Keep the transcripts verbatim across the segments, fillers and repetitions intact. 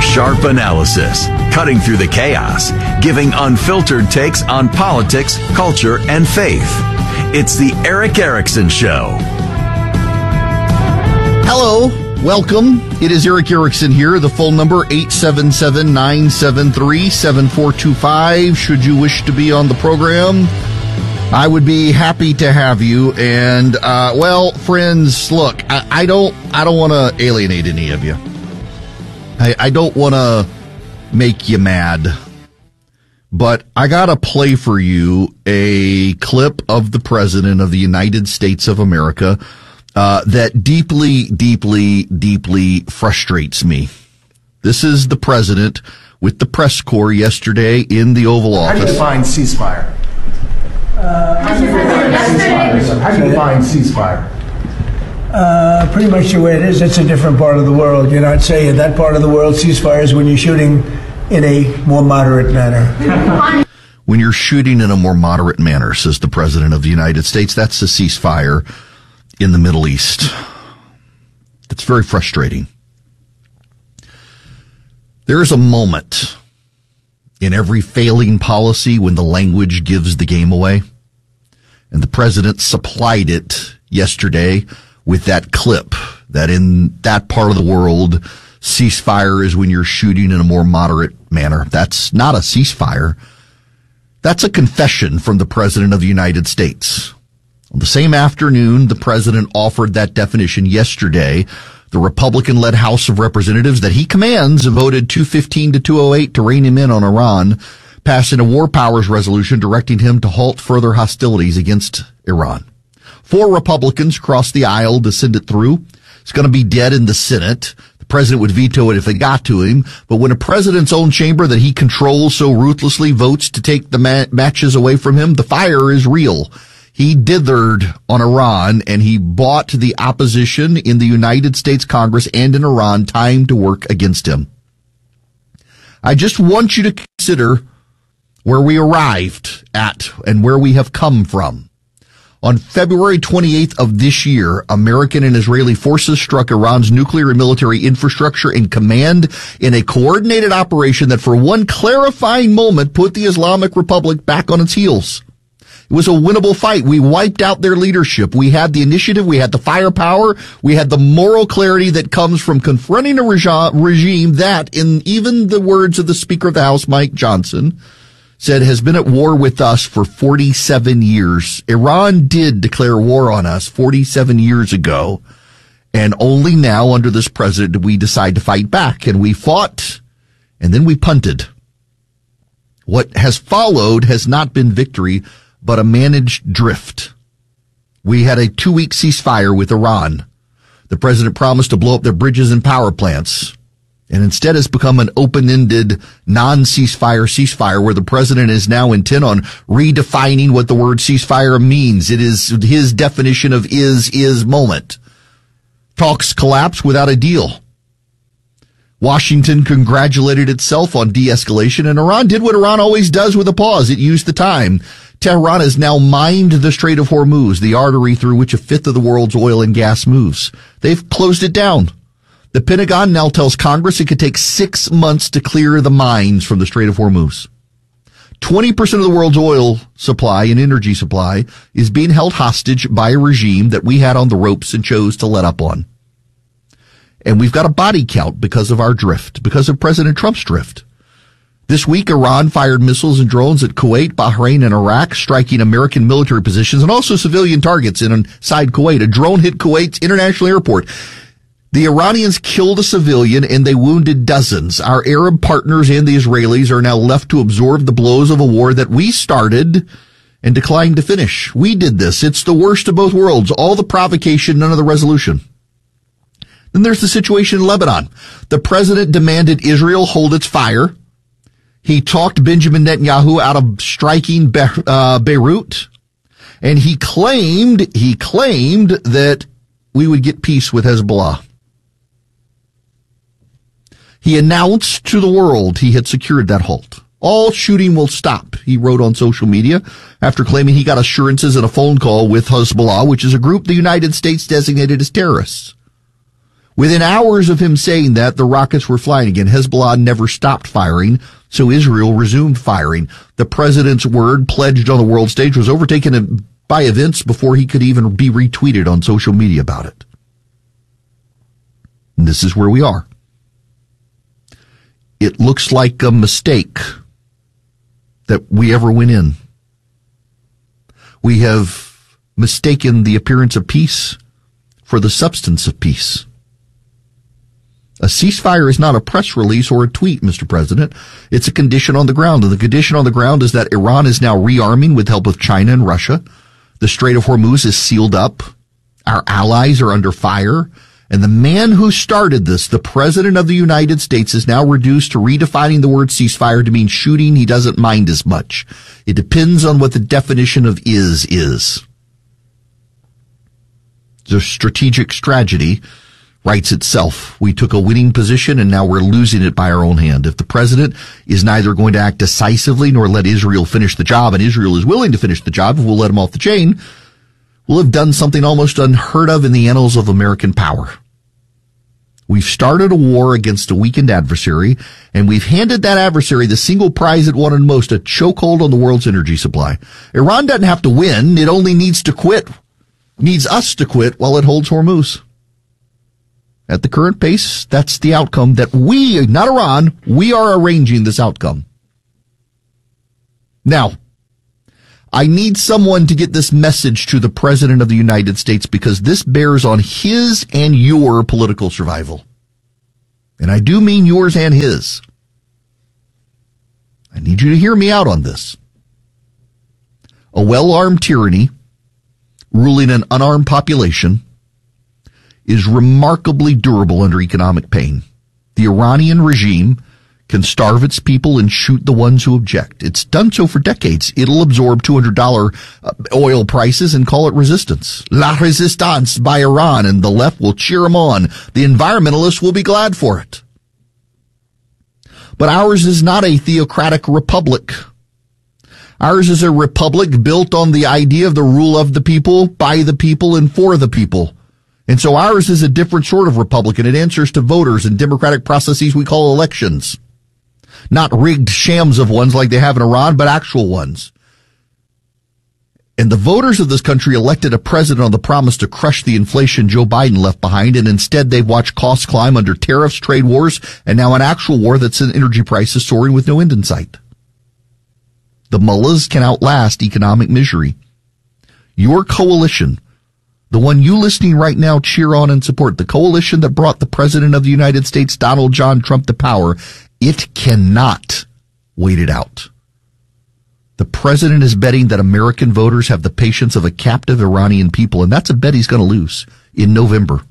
Sharp analysis, cutting through the chaos, giving unfiltered takes on politics, culture, and faith. It's the Erick Erickson Show. Hello, welcome. It is Erick Erickson here. The phone number, eight seven seven, nine seven three, seven four two five. Should you wish to be on the program, I would be happy to have you. And, uh, well, friends, look, I, I don't, I don't want to alienate any of you. I, I don't want to make you mad, but I got to play for you a clip of the President of the United States of America uh, that deeply, deeply, deeply frustrates me. This is the President with the press corps yesterday in the Oval Office. How do you define ceasefire? Uh, How do you define ceasefire? How do you define ceasefire? Uh, pretty much the way it is. It's a different part of the world. You're not saying that part of the world ceasefire is when you're shooting in a more moderate manner. When you're shooting in a more moderate manner, says the President of the United States, that's a ceasefire in the Middle East. It's very frustrating. There's a moment in every failing policy when the language gives the game away. And the President supplied it yesterday with that clip that in that part of the world, ceasefire is when you're shooting in a more moderate manner. That's not a ceasefire. That's a confession from the President of the United States. On the same afternoon, the President offered that definition yesterday. The Republican-led House of Representatives that he commands voted two fifteen to two oh eight to rein him in on Iran, passing a war powers resolution directing him to halt further hostilities against Iran. Four Republicans crossed the aisle to send it through. It's going to be dead in the Senate. The president would veto it if it got to him. But when a president's own chamber that he controls so ruthlessly votes to take the ma- matches away from him, the fire is real. He dithered on Iran, and he bought the opposition in the United States Congress and in Iran time to work against him. I just want you to consider where we arrived at and where we have come from. On February twenty-eighth of this year, American and Israeli forces struck Iran's nuclear and military infrastructure and command in a coordinated operation that for one clarifying moment put the Islamic Republic back on its heels. It was a winnable fight. We wiped out their leadership. We had the initiative. We had the firepower. We had the moral clarity that comes from confronting a regime that, in even the words of the Speaker of the House, Mike Johnson, said has been at war with us for forty-seven years. Iran did declare war on us forty-seven years ago, and only now under this president did we decide to fight back. And we fought, and then we punted. What has followed has not been victory, but a managed drift. We had a two-week ceasefire with Iran. The president promised to blow up their bridges and power plants, and instead has become an open-ended, non-ceasefire ceasefire where the president is now intent on redefining what the word ceasefire means. It is his definition of is, is moment. Talks collapse without a deal. Washington congratulated itself on de-escalation, and Iran did what Iran always does with a pause. It used the time. Tehran has now mined the Strait of Hormuz, the artery through which a fifth of the world's oil and gas moves. They've closed it down. The Pentagon now tells Congress it could take six months to clear the mines from the Strait of Hormuz. twenty percent of the world's oil supply and energy supply is being held hostage by a regime that we had on the ropes and chose to let up on. And we've got a body count because of our drift, because of President Trump's drift. This week, Iran fired missiles and drones at Kuwait, Bahrain, and Iraq, striking American military positions and also civilian targets inside Kuwait. A drone hit Kuwait's international airport. The Iranians killed a civilian and they wounded dozens. Our Arab partners and the Israelis are now left to absorb the blows of a war that we started and declined to finish. We did this. It's the worst of both worlds. All the provocation, none of the resolution. Then there's the situation in Lebanon. The president demanded Israel hold its fire. He talked Benjamin Netanyahu out of striking Be- uh, Beirut. And he claimed, he claimed that we would get peace with Hezbollah. He announced to the world he had secured that halt. All shooting will stop, he wrote on social media, after claiming he got assurances in a phone call with Hezbollah, which is a group the United States designated as terrorists. Within hours of him saying that, the rockets were flying again. Hezbollah never stopped firing, so Israel resumed firing. The president's word pledged on the world stage was overtaken by events before he could even be retweeted on social media about it. And this is where we are. It looks like a mistake that we ever went in. We have mistaken the appearance of peace for the substance of peace. A ceasefire is not a press release or a tweet, Mister President. It's a condition on the ground. And the condition on the ground is that Iran is now rearming with help of China and Russia. The Strait of Hormuz is sealed up. Our allies are under fire. And the man who started this, the President of the United States, is now reduced to redefining the word ceasefire to mean shooting he doesn't mind as much. It depends on what the definition of is is. The strategic strategy writes itself. We took a winning position and now we're losing it by our own hand. If the president is neither going to act decisively nor let Israel finish the job, and Israel is willing to finish the job, if we'll let him off the chain, we'll have done something almost unheard of in the annals of American power. We've started a war against a weakened adversary, and we've handed that adversary the single prize it wanted most, a chokehold on the world's energy supply. Iran doesn't have to win. It only needs to quit, needs us to quit while it holds Hormuz. At the current pace, that's the outcome that we, not Iran, we are arranging this outcome. Now, I need someone to get this message to the President of the United States because this bears on his and your political survival. And I do mean yours and his. I need you to hear me out on this. A well-armed tyranny ruling an unarmed population is remarkably durable under economic pain. The Iranian regime can starve its people and shoot the ones who object. It's done so for decades. It'll absorb two hundred dollars oil prices and call it resistance. La Resistance by Iran, and the left will cheer them on. The environmentalists will be glad for it. But ours is not a theocratic republic. Ours is a republic built on the idea of the rule of the people, by the people, and for the people. And so ours is a different sort of republic, and it answers to voters and democratic processes we call elections. Not rigged shams of ones like they have in Iran, but actual ones. And the voters of this country elected a president on the promise to crush the inflation Joe Biden left behind, and instead they've watched costs climb under tariffs, trade wars, and now an actual war that's in energy prices soaring with no end in sight. The mullahs can outlast economic misery. Your coalition, the one you listening right now cheer on and support, the coalition that brought the President of the United States, Donald John Trump, to power, it cannot wait it out. The president is betting that American voters have the patience of a captive Iranian people, and that's a bet he's going to lose in November.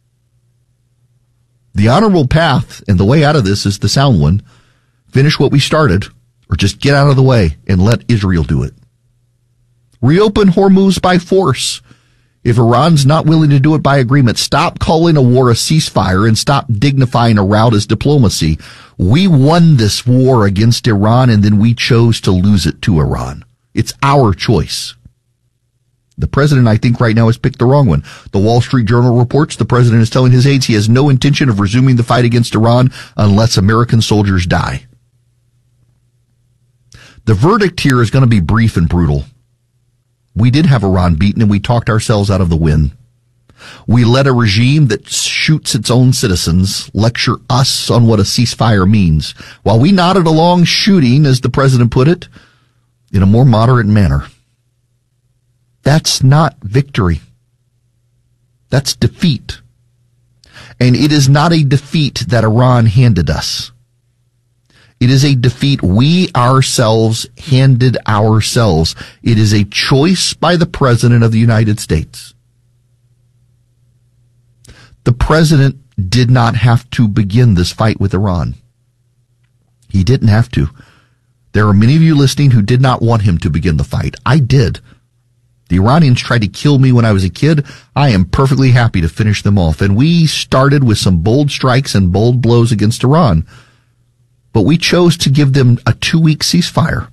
The honorable path and the way out of this is the sound one. Finish what we started, or just get out of the way and let Israel do it. Reopen Hormuz by force. If Iran's not willing to do it by agreement, stop calling a war a ceasefire and stop dignifying a rout as diplomacy. We won this war against Iran, and then we chose to lose it to Iran. It's our choice. The president, I think, right now has picked the wrong one. The Wall Street Journal reports the president is telling his aides he has no intention of resuming the fight against Iran unless American soldiers die. The verdict here is going to be brief and brutal. We did have Iran beaten, and we talked ourselves out of the win. We let a regime that shoots its own citizens lecture us on what a ceasefire means, while we nodded along shooting, as the president put it, in a more moderate manner. That's not victory. That's defeat. And it is not a defeat that Iran handed us. It is a defeat we ourselves handed ourselves. It is a choice by the President of the United States. The President did not have to begin this fight with Iran. He didn't have to. There are many of you listening who did not want him to begin the fight. I did. The Iranians tried to kill me when I was a kid. I am perfectly happy to finish them off. And we started with some bold strikes and bold blows against Iran. But we chose to give them a two-week ceasefire.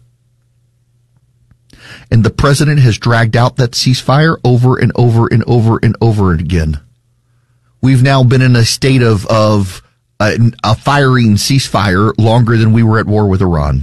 And the president has dragged out that ceasefire over and over and over and over again. we've now been in a state of, of a, a firing ceasefire longer than we were at war with Iran.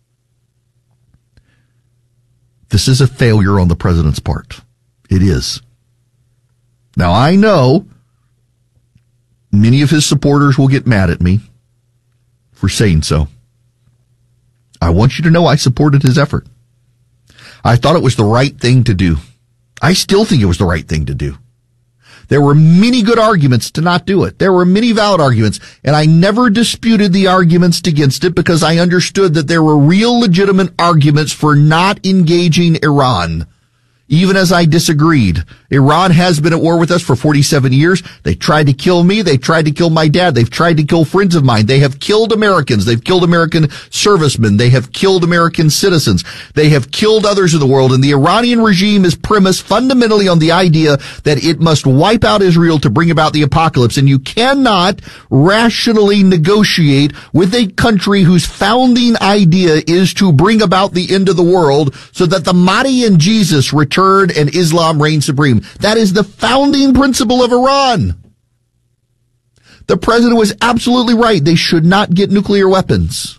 This is a failure on the president's part. It is. Now, I know many of his supporters will get mad at me for saying so. I want you to know I supported his effort. I thought it was the right thing to do. I still think it was the right thing to do. There were many good arguments to not do it. There were many valid arguments, and I never disputed the arguments against it because I understood that there were real legitimate arguments for not engaging Iran. Even as I disagreed, Iran has been at war with us for forty-seven years. They tried to kill me. They tried to kill my dad. They've tried to kill friends of mine. They have killed Americans. They've killed American servicemen. They have killed American citizens. They have killed others in the world. And the Iranian regime is premised fundamentally on the idea that it must wipe out Israel to bring about the apocalypse. And you cannot rationally negotiate with a country whose founding idea is to bring about the end of the world so that the Mahdi and Jesus return and Islam reigns supreme. That is the founding principle of Iran. The president was absolutely right. They should not get nuclear weapons.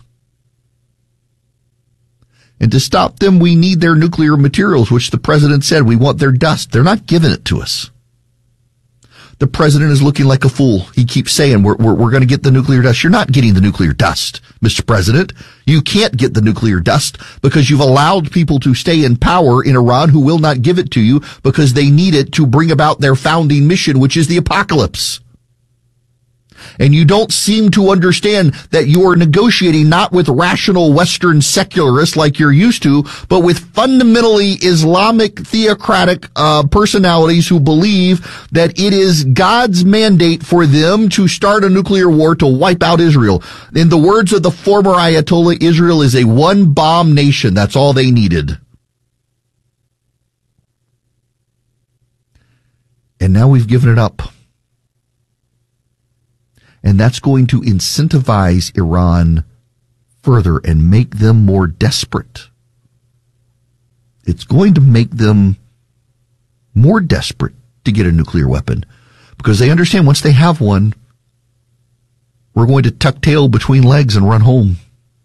And to stop them, we need their nuclear materials, which the president said we want their dust. They're not giving it to us. The president is looking like a fool. He keeps saying we're, we're, we're going to get the nuclear dust. You're not getting the nuclear dust, Mister President. You can't get the nuclear dust because you've allowed people to stay in power in Iran who will not give it to you because they need it to bring about their founding mission, which is the apocalypse. And you don't seem to understand that you are negotiating not with rational Western secularists like you're used to, but with fundamentally Islamic theocratic uh, personalities who believe that it is God's mandate for them to start a nuclear war to wipe out Israel. In the words of the former Ayatollah, Israel is a one-bomb nation. That's all they needed. And now we've given it up. And that's going to incentivize Iran further and make them more desperate. It's going to make them more desperate to get a nuclear weapon because they understand once they have one, we're going to tuck tail between legs and run home.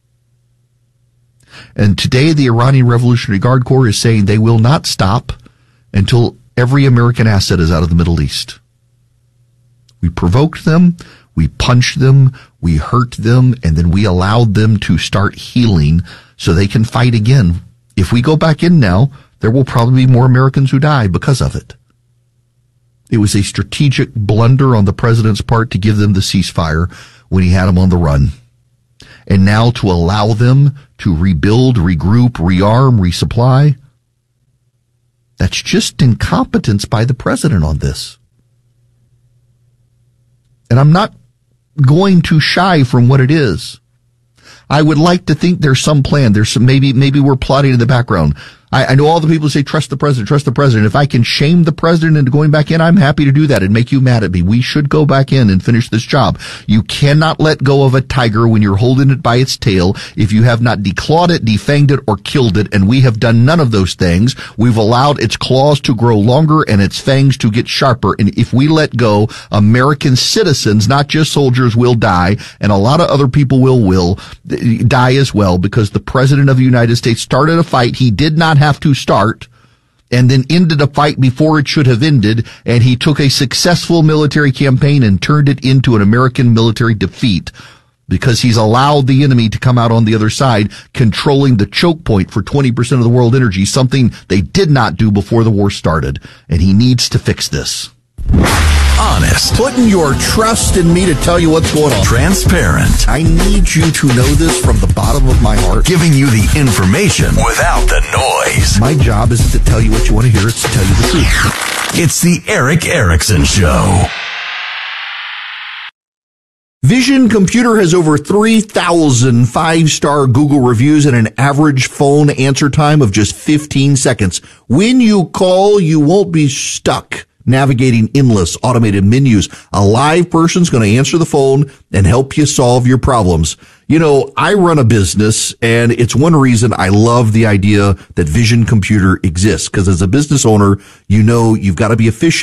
And today the Iranian Revolutionary Guard Corps is saying they will not stop until every American asset is out of the Middle East. We provoked them. We punched them, we hurt them, and then we allowed them to start healing so they can fight again. If we go back in now, there will probably be more Americans who die because of it. It was a strategic blunder on the president's part to give them the ceasefire when he had them on the run. And now to allow them to rebuild, regroup, rearm, resupply, that's just incompetence by the president on this. And I'm not going to shy from what it is. I would like to think there's some plan. There's some, maybe, maybe we're plotting in the background. I, I know all the people who say, trust the president, trust the president. If I can shame the president into going back in, I'm happy to do that and make you mad at me. We should go back in and finish this job. You cannot let go of a tiger when you're holding it by its tail if you have not declawed it, defanged it, or killed it, and we have done none of those things. We've allowed its claws to grow longer and its fangs to get sharper, and if we let go, American citizens, not just soldiers, will die, and a lot of other people will, will die as well, because the president of the United States started a fight he did not have to start and then ended a fight before it should have ended, and he took a successful military campaign and turned it into an American military defeat because he's allowed the enemy to come out on the other side, controlling the choke point for twenty percent of the world energy, something they did not do before the war started, and he needs to fix this. Honest. Putting your trust in me to tell you what's going on. Transparent. I need you to know this from the bottom of my heart. Giving you the information without the noise. My job isn't to tell you what you want to hear, it's to tell you the truth. It's the Erick Erickson Show. Vision Computer has over three thousand five-star Google reviews and an average phone answer time of just fifteen seconds. When you call, you won't be stuck navigating endless automated menus. A live person's going to answer the phone and help you solve your problems. You know, I run a business, and it's one reason I love the idea that Vision Computer exists, because as a business owner, you know you've got to be efficient,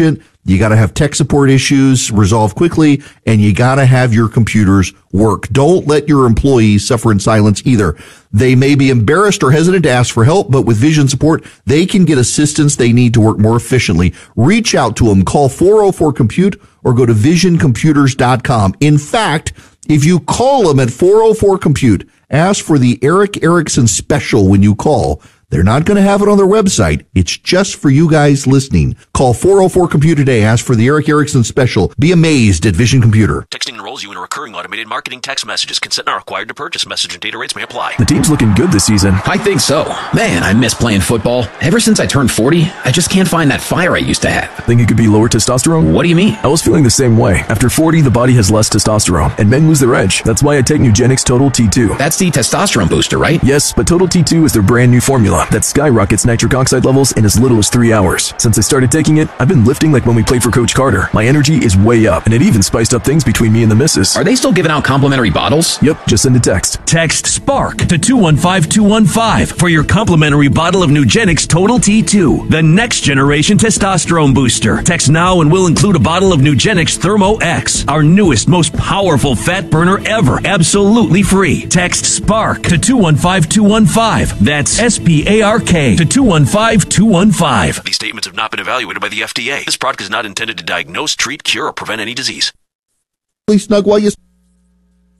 You got to have tech support issues resolved quickly, and you got to have your computers work. Don't let your employees suffer in silence either. They may be embarrassed or hesitant to ask for help, but with Vision support, they can get assistance they need to work more efficiently. Reach out to them. Call four oh four compute or go to vision computers dot com. In fact, if you call them at four oh four compute, ask for the Eric Erickson special when you call. They're not going to have it on their website. It's just for you guys listening. Call four oh four compute today. Ask for the Eric Erickson special. Be amazed at Vision Computer. Texting enrolls you in a recurring automated marketing text messages. Consent not required to purchase. Message and data rates may apply. The team's looking good this season. I think so. Man, I miss playing football. Ever since I turned forty, I just can't find that fire I used to have. Think it could be lower testosterone? What do you mean? I was feeling the same way. After forty, the body has less testosterone, and men lose their edge. That's why I take Nugenix Total T two. That's the testosterone booster, right? Yes, but Total T two is their brand new formula that skyrockets nitric oxide levels in as little as three hours. Since I started taking it, I've been lifting like when we played for Coach Carter. My energy is way up, and it even spiced up things between me and the missus. Are they still giving out complimentary bottles? Yep, just send a text. Text SPARK to two one five two one five for your complimentary bottle of Nugenix Total T two, the next generation testosterone booster. Text now and we'll include a bottle of Nugenix Thermo X, our newest, most powerful fat burner ever, absolutely free. Text SPARK to two one five two one five. That's S P A R K to two one five two one five. These statements have not been evaluated by the F D A. This product is not intended to diagnose, treat, cure, or prevent any disease. Snug while you